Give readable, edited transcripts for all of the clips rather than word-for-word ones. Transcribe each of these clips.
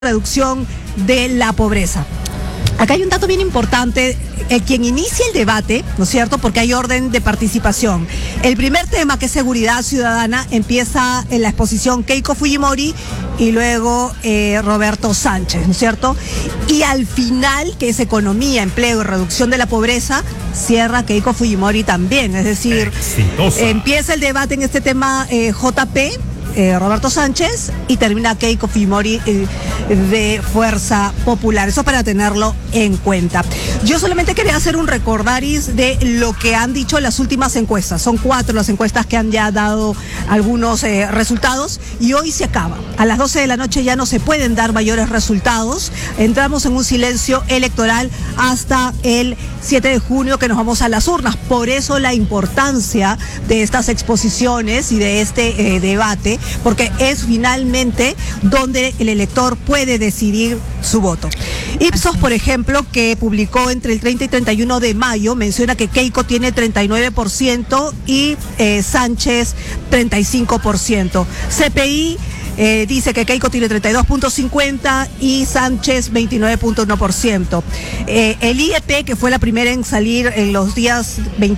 reducción de la pobreza. Acá hay un dato bien importante, quien inicia el debate, ¿no es cierto?, porque hay orden de participación. El primer tema, que es seguridad ciudadana, empieza en la exposición Keiko Fujimori y luego Roberto Sánchez, ¿no es cierto? Y al final, que es economía, empleo y reducción de la pobreza, cierra Keiko Fujimori también. Es decir, empieza el debate en este tema JP, Roberto Sánchez, y termina Keiko Fujimori de Fuerza Popular. Eso para tenerlo en cuenta. Yo solamente quería hacer un recordaris de lo que han dicho las últimas encuestas. Son 4 las encuestas que han ya dado algunos resultados, y hoy se acaba. A las 12 de la noche ya no se pueden dar mayores resultados. Entramos en un silencio electoral hasta el 7 de junio, que nos vamos a las urnas. Por eso la importancia de estas exposiciones y de este debate, porque es finalmente donde el elector puede decidir su voto. Ipsos, por ejemplo, que publicó entre el 30 y 31 de mayo, menciona que Keiko tiene 39% y Sánchez 35%. CPI dice que Keiko tiene 32.50 y Sánchez 29.1%. El IEP, que fue la primera en salir en los días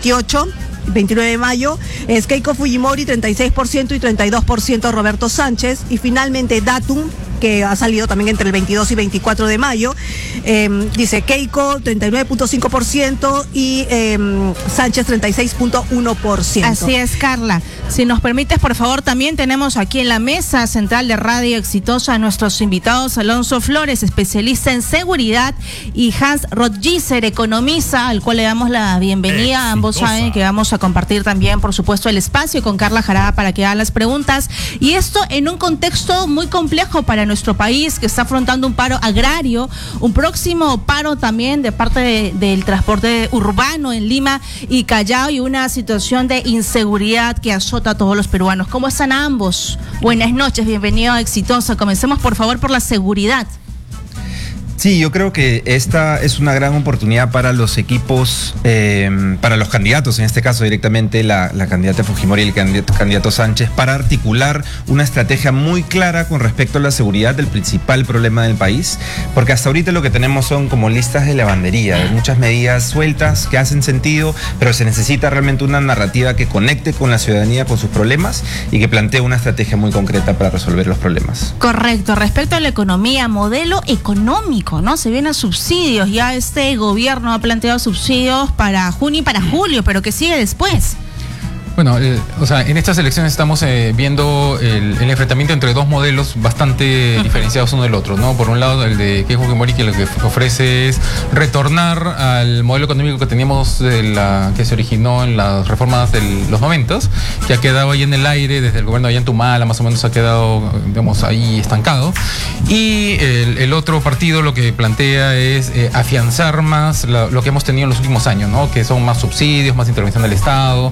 29 de mayo, es Keiko Fujimori 36% y 32% Roberto Sánchez. Y finalmente Datum, que ha salido también entre el 22 y 24 de mayo, dice Keiko 39.5% y Sánchez 36.1%. Así es, Carla. Si nos permites, por favor, también tenemos aquí en la mesa central de Radio Exitosa a nuestros invitados: Alonso Flores, especialista en seguridad, y Hans Rothgieser, economista, al cual le damos la bienvenida. Ambos saben que vamos a compartir también, por supuesto, el espacio con Carla Jaraba para que haga las preguntas. Y esto en un contexto muy complejo para nuestro país, que está afrontando un paro agrario, un próximo paro también de parte del transporte urbano en Lima y Callao, y una situación de inseguridad que azota a todos los peruanos. ¿Cómo están ambos? Buenas noches, bienvenido a Exitosa. Comencemos, por favor, por la seguridad. Sí, yo creo que esta es una gran oportunidad para los equipos, para los candidatos, en este caso directamente la candidata Fujimori y el candidato Sánchez, para articular una estrategia muy clara con respecto a la seguridad del principal problema del país, porque hasta ahorita lo que tenemos son como listas de lavandería, muchas medidas sueltas que hacen sentido, pero se necesita realmente una narrativa que conecte con la ciudadanía, con sus problemas, y que plantee una estrategia muy concreta para resolver los problemas. Correcto. Respecto a la economía, modelo económico, ¿no? Se vienen subsidios, ya este gobierno ha planteado subsidios para junio y para julio, pero ¿qué sigue después? Bueno, en estas elecciones estamos viendo el enfrentamiento entre dos modelos bastante diferenciados uno del otro, ¿no? Por un lado, el de Keiko Fujimori, que lo que ofrece es retornar al modelo económico que teníamos que se originó en las reformas de los 90s, que ha quedado ahí en el aire desde el gobierno de Ollantumala, más o menos ha quedado, digamos, ahí estancado. Y el otro partido lo que plantea es afianzar más lo que hemos tenido en los últimos años, ¿no? Que son más subsidios, más intervención del Estado,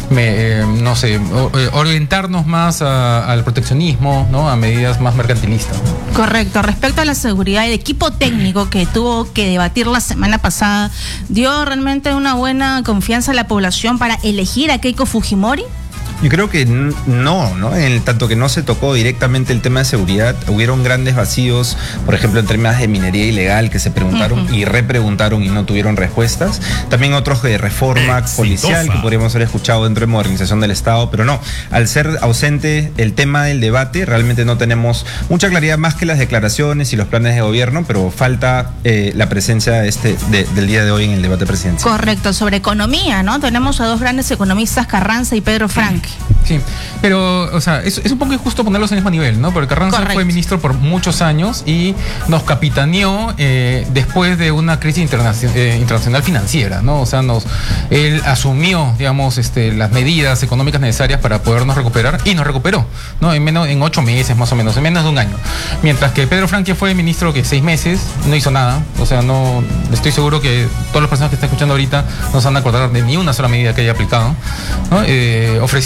orientarnos más al proteccionismo, ¿no? A medidas más mercantilistas, ¿no? Correcto. Respecto a la seguridad, el equipo técnico que tuvo que debatir la semana pasada, ¿dio realmente una buena confianza a la población para elegir a Keiko Fujimori? Yo creo que no, en tanto que no se tocó directamente el tema de seguridad, hubieron grandes vacíos, por ejemplo, en temas de minería ilegal, que se preguntaron y repreguntaron y no tuvieron respuestas. También otros de reforma policial, que podríamos haber escuchado dentro de modernización del Estado, pero no, al ser ausente el tema del debate, realmente no tenemos mucha claridad más que las declaraciones y los planes de gobierno, pero falta la presencia del día de hoy en el debate presidencial. Correcto. Sobre economía, ¿no? Tenemos a dos grandes economistas, Carranza y Pedro Franque. Sí, pero, es un poco injusto ponerlos en el mismo nivel, ¿no? Porque Carranza fue ministro por muchos años y nos capitaneó después de una crisis internacional financiera, ¿no? Él asumió, digamos, las medidas económicas necesarias para podernos recuperar, y nos recuperó, ¿no? En 8 meses, más o menos, en menos de un año. Mientras que Pedro Franque fue ministro que 6 meses, no hizo nada. No, estoy seguro que todas las personas que están escuchando ahorita no se van a acordar de ni una sola medida que haya aplicado, ¿no? Ofreció muchas cosas,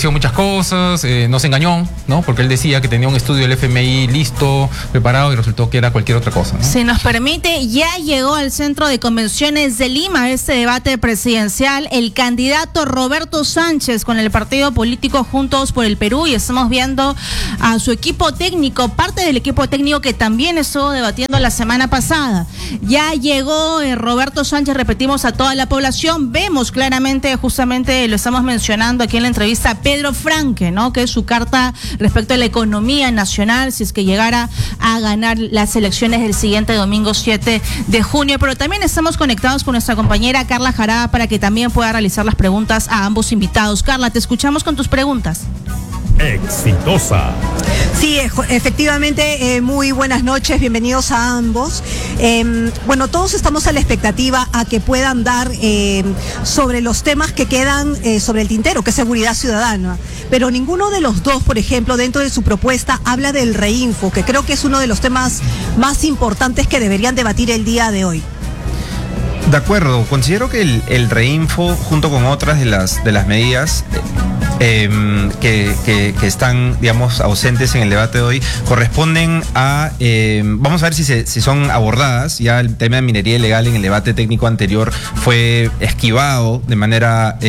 cosas, nos engañó, ¿no? Porque él decía que tenía un estudio del FMI listo, preparado, y resultó que era cualquier otra cosa, ¿no? Si nos permite, ya llegó al Centro de Convenciones de Lima este debate presidencial el candidato Roberto Sánchez con el partido político Juntos por el Perú, y estamos viendo a su equipo técnico, parte del equipo técnico que también estuvo debatiendo la semana pasada. Ya llegó Roberto Sánchez, repetimos a toda la población, vemos claramente, justamente lo estamos mencionando aquí en la entrevista, Pedro Franque, ¿no? Que es su carta respecto a la economía nacional, si es que llegara a ganar las elecciones del siguiente domingo 7 de junio. Pero también estamos conectados con nuestra compañera Carla Jaraba para que también pueda realizar las preguntas a ambos invitados. Carla, te escuchamos con tus preguntas. Exitosa. Sí, efectivamente, muy buenas noches, bienvenidos a ambos. Bueno, todos estamos a la expectativa a que puedan dar sobre los temas que quedan sobre el tintero, que es seguridad ciudadana. Pero ninguno de los dos, por ejemplo, dentro de su propuesta, habla del reinfo, que creo que es uno de los temas más importantes que deberían debatir el día de hoy. De acuerdo, considero que el reinfo, junto con otras de las medidas que están, digamos, ausentes en el debate de hoy, corresponden a, vamos a ver si son abordadas. Ya el tema de minería ilegal en el debate técnico anterior fue esquivado de manera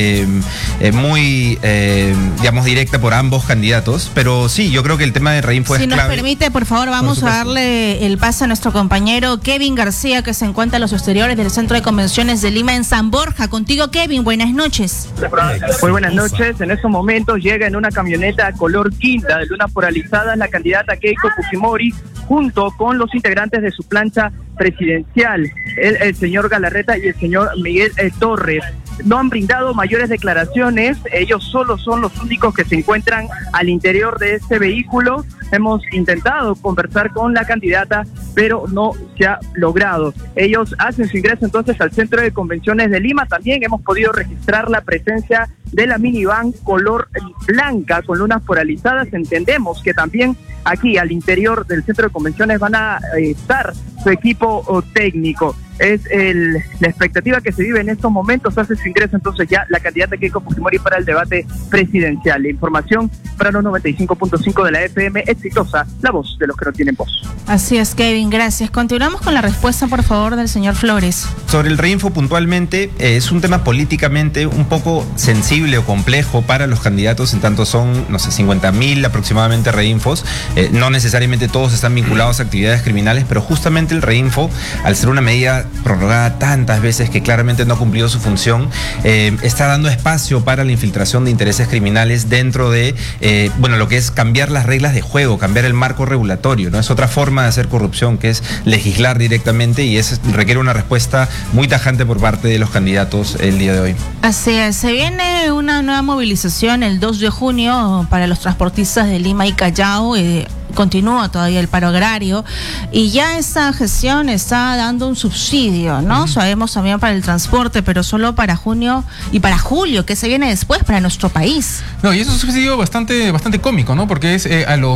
muy, digamos, directa por ambos candidatos, pero sí, yo creo que el tema de reinfo es clave. Si nos permite, por favor, vamos a darle el pase a nuestro compañero Kevin García, que se encuentra a los exteriores del Centro de Convenciones de Lima en San Borja. Contigo, Kevin, buenas noches. Muy buenas noches. En estos momentos llega en una camioneta color quinta de lunas polarizadas la candidata Keiko Fujimori junto con los integrantes de su plancha presidencial, el señor Galarreta y el señor Miguel Torres. No han brindado mayores declaraciones, ellos solo son los únicos que se encuentran al interior de este vehículo. Hemos intentado conversar con la candidata, pero no se ha logrado. Ellos hacen su ingreso entonces al Centro de Convenciones de Lima. También hemos podido registrar la presencia de la minivan color blanca con lunas polarizadas. Entendemos que también aquí al interior del Centro de Convenciones van a estar su equipo técnico. Es la expectativa que se vive en estos momentos. Hace su ingreso entonces ya la candidata Keiko Fujimori para el debate presidencial. La información para los 95.5 de la FM, Exitosa, la voz de los que no tienen voz. Así es, Kevin, gracias. Continuamos con la respuesta, por favor, del señor Flores. Sobre el reinfo puntualmente, es un tema políticamente un poco sensible o complejo para los candidatos, en tanto son, no sé, 50.000 aproximadamente reinfos. No necesariamente todos están vinculados a actividades criminales, pero justamente el reinfo, al ser una medida prorrogada tantas veces que claramente no ha cumplido su función, está dando espacio para la infiltración de intereses criminales dentro de, lo que es cambiar las reglas de juego, cambiar el marco regulatorio, ¿no? Es otra forma de hacer corrupción, que es legislar directamente, y requiere una respuesta muy tajante por parte de los candidatos el día de hoy. Así es, se viene una nueva movilización el 2 de junio para los transportistas de Lima y Callao. Continúa todavía el paro agrario y ya esta gestión está dando un subsidio, ¿no? Sabemos también para el transporte, pero solo para junio y para julio, que se viene después para nuestro país. No, y es un subsidio bastante cómico, ¿no? Porque es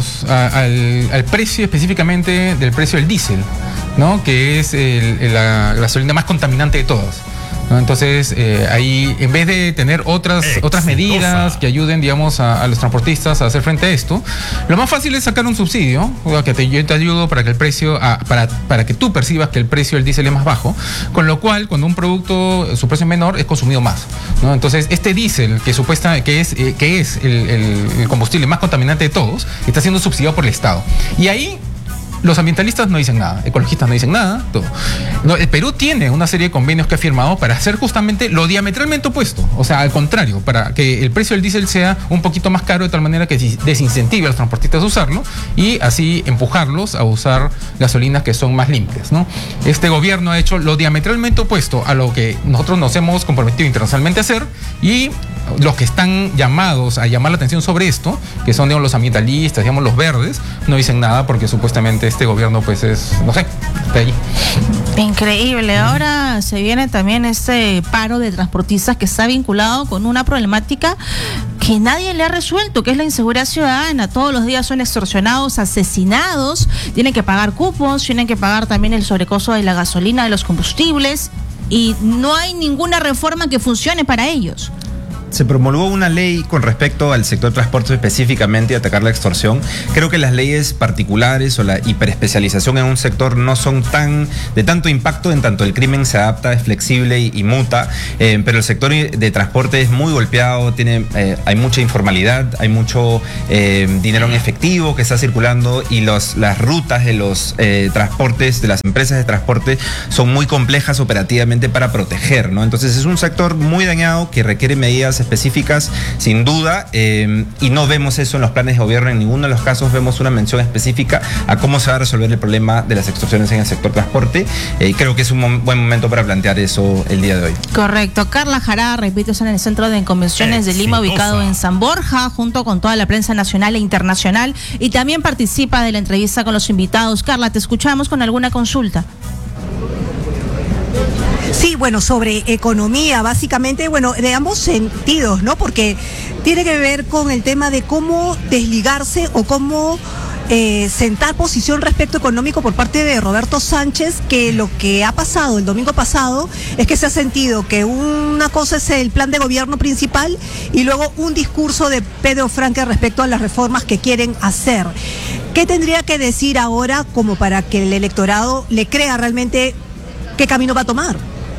al precio específicamente del precio del diésel, ¿no? Que es la gasolina más contaminante de todas, ¿no? Entonces, ahí, en vez de tener otras medidas que ayuden, digamos, a los transportistas a hacer frente a esto, lo más fácil es sacar un subsidio, que yo te ayudo para que el precio, para que tú percibas que el precio del diésel es más bajo, con lo cual, cuando un producto, su precio es menor, es consumido más, ¿no? Entonces, este diésel, que es el combustible más contaminante de todos, está siendo subsidiado por el Estado. Y ahí los ambientalistas no dicen nada, ecologistas no dicen nada, todo. No, el Perú tiene una serie de convenios que ha firmado para hacer justamente lo diametralmente opuesto, o sea, al contrario, para que el precio del diésel sea un poquito más caro, de tal manera que desincentive a los transportistas a usarlo y así empujarlos a usar gasolinas que son más limpias, ¿no? Este gobierno ha hecho lo diametralmente opuesto a lo que nosotros nos hemos comprometido internacionalmente a hacer, y los que están llamados a llamar la atención sobre esto, que son, digamos, los ambientalistas, digamos, los verdes, no dicen nada porque supuestamente este gobierno, pues, es, no sé, de allí. Increíble. Ahora se viene también este paro de transportistas que está vinculado con una problemática que nadie le ha resuelto, que es la inseguridad ciudadana. Todos los días son extorsionados, asesinados, tienen que pagar cupos, tienen que pagar también el sobrecosto de la gasolina, de los combustibles, y no hay ninguna reforma que funcione para ellos. se promulgó una ley con respecto al sector transporte específicamente y atacar la extorsión. Creo que las leyes particulares o la hiperespecialización en un sector no son de tanto impacto, en tanto el crimen se adapta, es flexible y muta, pero el sector de transporte es muy golpeado, hay mucha informalidad, hay mucho dinero en efectivo que está circulando y las rutas de los transportes, de las empresas de transporte son muy complejas operativamente para proteger, ¿no? Entonces es un sector muy dañado que requiere medidas específicas, sin duda, y no vemos eso en los planes de gobierno. En ninguno de los casos vemos una mención específica a cómo se va a resolver el problema de las extorsiones en el sector transporte. Creo que es un buen momento para plantear eso el día de hoy. Correcto. Carla Jara, repito, está en el Centro de Convenciones de Lima, ubicado en San Borja, junto con toda la prensa nacional e internacional, y también participa de la entrevista con los invitados. Carla, te escuchamos con alguna consulta. Sí, bueno, sobre economía, básicamente, bueno, de ambos sentidos, ¿no? Porque tiene que ver con el tema de cómo desligarse o cómo sentar posición respecto económico por parte de Roberto Sánchez, que lo que ha pasado el domingo pasado es que se ha sentido que una cosa es el plan de gobierno principal y luego un discurso de Pedro Franque respecto a las reformas que quieren hacer. ¿Qué tendría que decir ahora como para que el electorado le crea realmente qué camino va a tomar?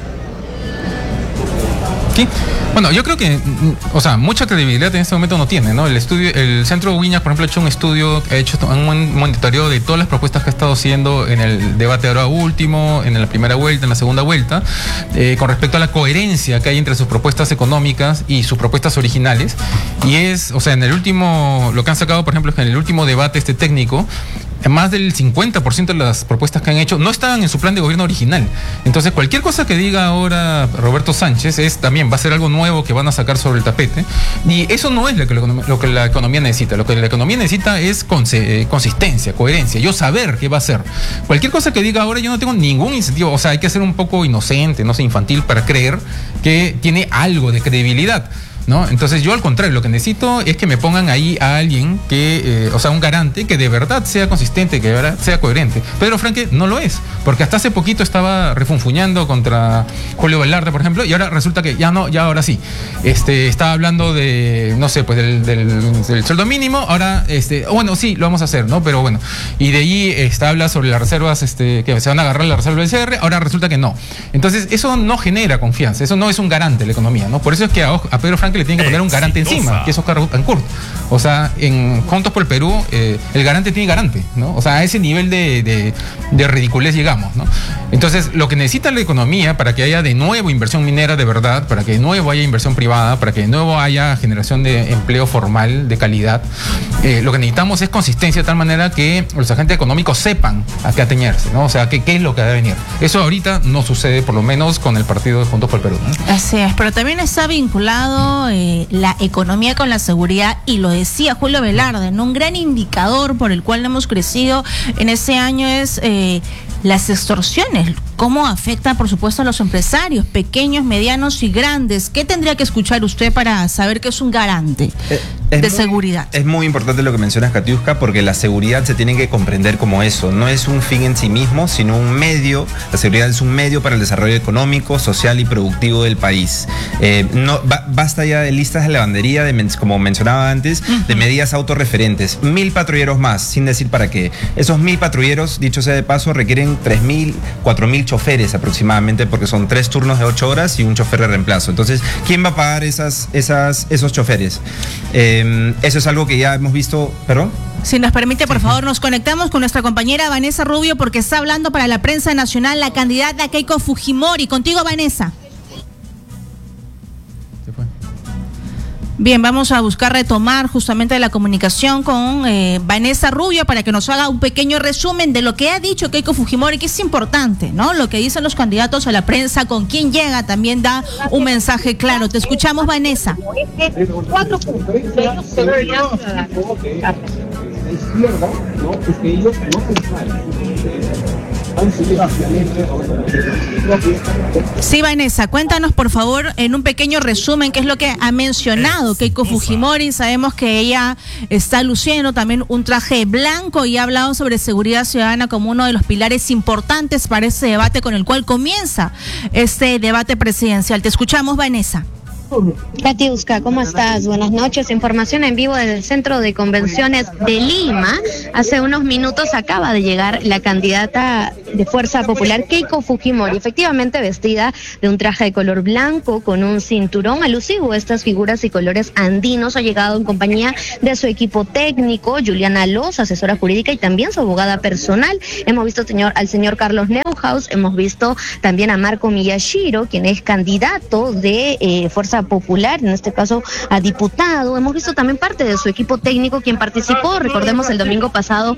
Sí. Bueno, yo creo que, o sea, mucha credibilidad en este momento no tiene, ¿no? El Centro Wiñac, por ejemplo, ha hecho un estudio, ha hecho un monitoreo de todas las propuestas que ha estado haciendo en el debate ahora último, en la primera vuelta, en la segunda vuelta, con respecto a la coherencia que hay entre sus propuestas económicas y sus propuestas originales. Y o sea, en el último, lo que han sacado, por ejemplo, es que en el último debate técnico, más del 50% de las propuestas que han hecho no estaban en su plan de gobierno original. Entonces, cualquier cosa que diga ahora Roberto Sánchez también va a ser algo nuevo que van a sacar sobre el tapete. Y eso no es lo que la economía necesita. Lo que la economía necesita es consistencia, coherencia. Yo saber qué va a hacer. Cualquier cosa que diga ahora, yo no tengo ningún incentivo. O sea, hay que ser un poco inocente, no sé, infantil, para creer que tiene algo de credibilidad, ¿no? Entonces yo al contrario, lo que necesito es que me pongan ahí a alguien que, o sea, un garante que de verdad sea consistente, que de verdad sea coherente. Pedro Franque no lo es, porque hasta hace poquito estaba refunfuñando contra Julio Velarde, por ejemplo, y ahora resulta que ya no, ya ahora sí. Estaba hablando de, no sé, pues del sueldo mínimo, ahora, bueno, sí, lo vamos a hacer, ¿no? Pero bueno, y de ahí habla sobre las reservas, que se van a agarrar la reserva del CR, ahora resulta que no. Entonces eso no genera confianza, eso no es un garante de la economía, ¿no? Por eso es que a Pedro Franque le tienen que poner un garante encima, que es Oscar Betancourt. O sea, en Juntos por el Perú, el garante tiene garante, ¿no? O sea, a ese nivel de ridiculez llegamos, ¿no? Entonces, lo que necesita la economía para que haya de nuevo inversión minera de verdad, para que de nuevo haya inversión privada, para que de nuevo haya generación de empleo formal de calidad, lo que necesitamos es consistencia de tal manera que los agentes económicos sepan a qué atenerse, ¿no? O sea, qué es lo que debe venir. Eso ahorita no sucede, por lo menos con el partido de Juntos por el Perú, ¿no? Así es, pero también está vinculado la economía con la seguridad, y lo decía Julio Velarde, ¿no? Un gran indicador por el cual hemos crecido en ese año es las extorsiones, cómo afecta, por supuesto, a los empresarios, pequeños, medianos y grandes. ¿Qué tendría que escuchar usted para saber que es un garante de seguridad? Es muy importante lo que mencionas, Katiuska, porque la seguridad se tiene que comprender como eso. No es un fin en sí mismo, sino un medio. La seguridad es un medio para el desarrollo económico, social y productivo del país. Basta ya de listas de lavandería, como mencionaba antes, de medidas autorreferentes. 1.000 patrulleros más, sin decir para qué. Esos 1.000 patrulleros, dicho sea de paso, requieren 3.000, 4.000 choferes aproximadamente, porque son 3 turnos de 8 horas y un chofer de reemplazo. Entonces, ¿quién va a pagar esos choferes? Eso es algo que ya hemos visto. ¿Perdón? Si nos permite, por favor, nos conectamos con nuestra compañera Vanessa Rubio, porque está hablando para la prensa nacional la candidata Keiko Fujimori. Contigo, Vanessa. Bien, vamos a buscar retomar justamente la comunicación con Vanessa Rubio para que nos haga un pequeño resumen de lo que ha dicho Keiko Fujimori, que es importante, ¿no? Lo que dicen los candidatos a la prensa, con quién llega, también da un mensaje claro. Te escuchamos, Vanessa. Cuatro puntos. Izquierda, ¿no? Es que ellos Sí, Vanessa, cuéntanos por favor en un pequeño resumen qué es lo que ha mencionado Keiko Fujimori. Sabemos que ella está luciendo también un traje blanco y ha hablado sobre seguridad ciudadana como uno de los pilares importantes para ese debate con el cual comienza este debate presidencial. Te escuchamos, Vanessa. Katiuska, ¿cómo estás? Buenas noches. Información en vivo desde el Centro de Convenciones de Lima. Hace unos minutos acaba de llegar la candidata de Fuerza Popular, Keiko Fujimori, efectivamente vestida de un traje de color blanco con un cinturón alusivo a estas figuras y colores andinos. Ha llegado en compañía de su equipo técnico, Juliana Loz, asesora jurídica, y también su abogada personal. Hemos visto al señor Carlos Neuhaus, hemos visto también a Marco Miyashiro, quien es candidato de Fuerza Popular, en este caso a diputado. Hemos visto también parte de su equipo técnico, quien participó, recordemos, el domingo pasado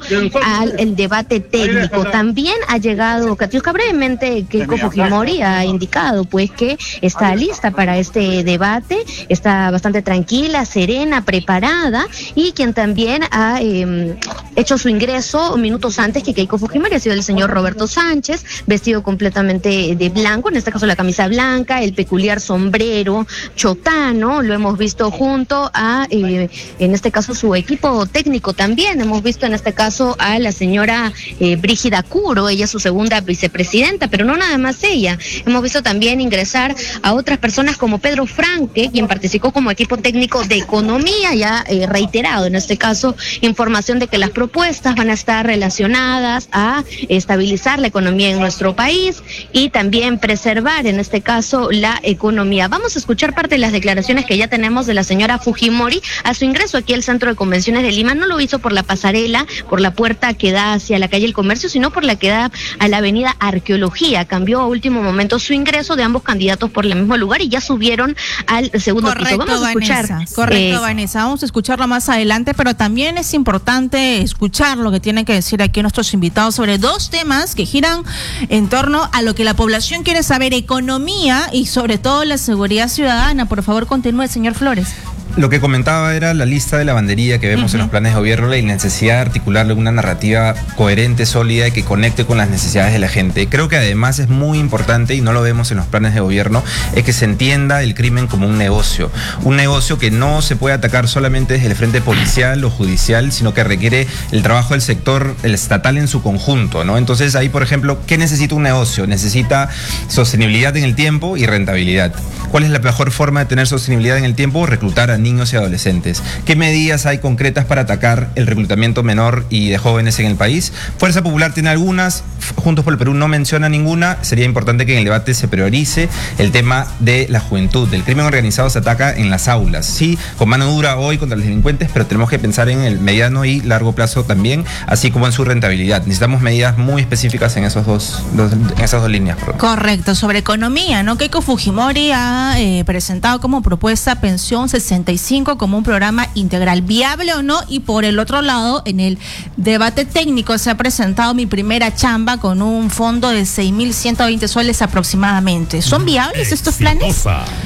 al debate técnico. También ha llegado Katiuska. Brevemente, Keiko Fujimori ha indicado pues que está lista para este debate, está bastante tranquila, serena, preparada, y quien también ha hecho su ingreso minutos antes que Keiko Fujimori ha sido el señor Roberto Sánchez, vestido completamente de blanco, en este caso la camisa blanca, el peculiar sombrero chotano. Lo hemos visto junto a, en este caso, su equipo técnico también. Hemos visto en este caso a la señora Brígida Curo, ella es su segunda vicepresidenta, pero no nada más ella. Hemos visto también ingresar a otras personas como Pedro Franque, quien participó como equipo técnico de economía, ya reiterado en este caso información de que las propuestas van a estar relacionadas a estabilizar la economía en nuestro país y también preservar en este caso la economía. Vamos a escuchar parte de las declaraciones que ya tenemos de la señora Fujimori a su ingreso aquí al Centro de Convenciones de Lima. No lo hizo por la pasarela, por la puerta que da hacia la calle El Comercio, sino por la que da a la avenida Arqueología. Cambió a último momento su ingreso de ambos candidatos por el mismo lugar y ya subieron al segundo piso. Vamos a escuchar. Correcto, Vanessa. Vamos a escucharlo más adelante, pero también es importante escuchar lo que tienen que decir aquí nuestros invitados sobre dos temas que giran en torno a lo que la población quiere saber: economía y sobre todo la seguridad ciudadana. Por favor, continúe, señor Flores. Lo que comentaba era la lista de lavandería que vemos en los planes de gobierno y la necesidad de articularle una narrativa coherente, sólida y que conecte con las necesidades de la gente. Creo que además es muy importante, y no lo vemos en los planes de gobierno, es que se entienda el crimen como un negocio que no se puede atacar solamente desde el frente policial o judicial, sino que requiere el trabajo del sector, el estatal en su conjunto, ¿no? Entonces ahí, por ejemplo, ¿qué necesita un negocio? Necesita sostenibilidad en el tiempo y rentabilidad. ¿Cuál es la mejor forma de tener sostenibilidad en el tiempo? Reclutar a niños y adolescentes. ¿Qué medidas hay concretas para atacar el reclutamiento menor y de jóvenes en el país? Fuerza Popular tiene algunas, Juntos por el Perú no menciona ninguna. Sería importante que en el debate se priorice el tema de la juventud. El crimen organizado se ataca en las aulas, sí, con mano dura hoy contra los delincuentes, pero tenemos que pensar en el mediano y largo plazo también, así como en su rentabilidad. Necesitamos medidas muy específicas en esas dos líneas. Correcto. Sobre economía, ¿no? Keiko Fujimori ha presentado como propuesta Pensión 65 como un programa integral, viable o no, y por el otro lado, en el debate técnico se ha presentado Mi Primera Chamba con un fondo de 6.120 soles aproximadamente. ¿Son viables estos planes?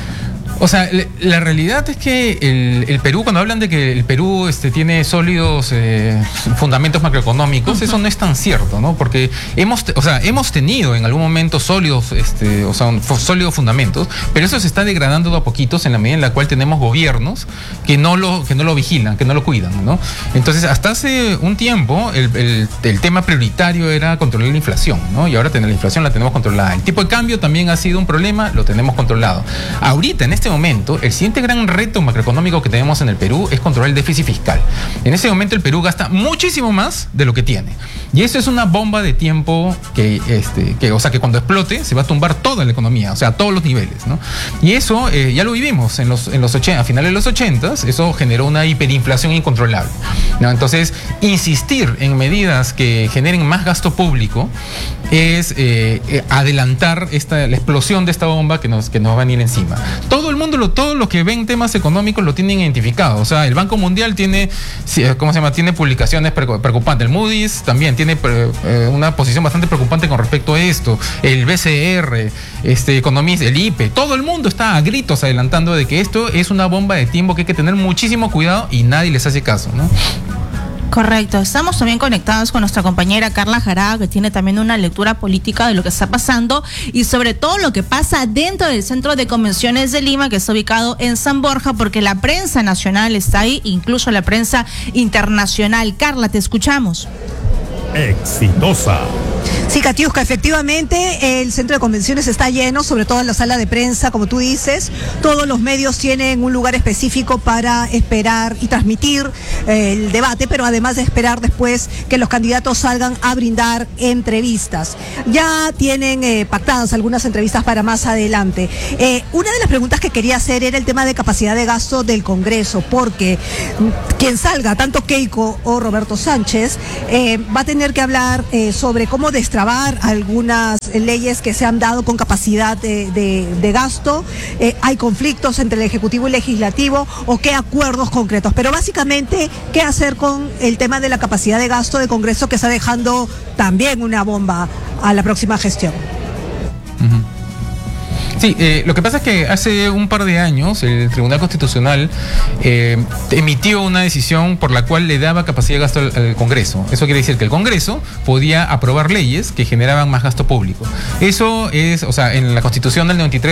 O sea, la realidad es que el Perú, cuando hablan de que el Perú tiene sólidos fundamentos macroeconómicos, eso no es tan cierto, ¿no? Porque hemos tenido en algún momento sólidos, sólidos fundamentos, pero eso se está degradando de a poquitos en la medida en la cual tenemos gobiernos que no lo vigilan, que no lo cuidan, ¿no? Entonces, hasta hace un tiempo, el tema prioritario era controlar la inflación, ¿no? Y ahora la inflación la tenemos controlada. El tipo de cambio también ha sido un problema, lo tenemos controlado. Ahorita, en este momento, el siguiente gran reto macroeconómico que tenemos en el Perú es controlar el déficit fiscal. En ese momento el Perú gasta muchísimo más de lo que tiene. Y eso es una bomba de tiempo que cuando explote se va a tumbar toda la economía, o sea, a todos los niveles, ¿no? Y eso ya lo vivimos a finales de los 80s, eso generó una hiperinflación incontrolable, ¿no? Entonces, insistir en medidas que generen más gasto público es adelantar la explosión de esta bomba que nos va a venir encima. Todo el mundo, todos los que ven temas económicos lo tienen identificado. O sea, el Banco Mundial tiene publicaciones preocupantes. El Moody's también tiene una posición bastante preocupante con respecto a esto. El BCR, economista, el IPE, todo el mundo está a gritos adelantando de que esto es una bomba de tiempo que hay que tener muchísimo cuidado y nadie les hace caso, ¿no? Correcto. Estamos también conectados con nuestra compañera Carla Jaraga, que tiene también una lectura política de lo que está pasando y sobre todo lo que pasa dentro del Centro de Convenciones de Lima, que está ubicado en San Borja, porque la prensa nacional está ahí, incluso la prensa internacional. Carla, te escuchamos. Exitosa. Sí, Katiuska, efectivamente el centro de convenciones está lleno, sobre todo en la sala de prensa, como tú dices. Todos los medios tienen un lugar específico para esperar y transmitir el debate, pero además de esperar después que los candidatos salgan a brindar entrevistas. Ya tienen pactadas algunas entrevistas para más adelante. Una de las preguntas que quería hacer era el tema de capacidad de gasto del Congreso, porque quien salga, tanto Keiko o Roberto Sánchez, va a tener que hablar sobre cómo destrabar algunas leyes que se han dado con capacidad de gasto. Hay conflictos entre el Ejecutivo y el Legislativo, o qué acuerdos concretos. Pero básicamente, ¿qué hacer con el tema de la capacidad de gasto del Congreso, que está dejando también una bomba a la próxima gestión? Sí, lo que pasa es que hace un par de años el Tribunal Constitucional emitió una decisión por la cual le daba capacidad de gasto al Congreso. Eso quiere decir que el Congreso podía aprobar leyes que generaban más gasto público. Eso es, o sea, en la Constitución del 93